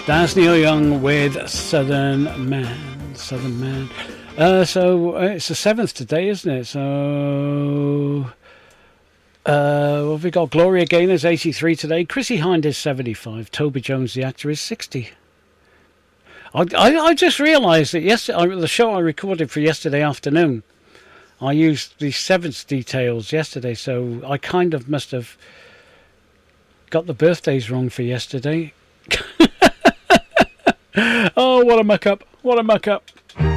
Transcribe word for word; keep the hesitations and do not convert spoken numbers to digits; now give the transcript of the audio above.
That's Neil Young with Southern Man. Southern Man. Uh, so uh, it's the seventh today, isn't it? So uh, what have we got? Gloria Gaynor's eighty-three today. Chrissie Hynde is seventy-five. Toby Jones, the actor, is sixty. I, I, I just realised that yesterday, the show I recorded for yesterday afternoon, I used the seventh details yesterday, so I kind of must have got the birthdays wrong for yesterday. Oh, what a muck up. What a muck up.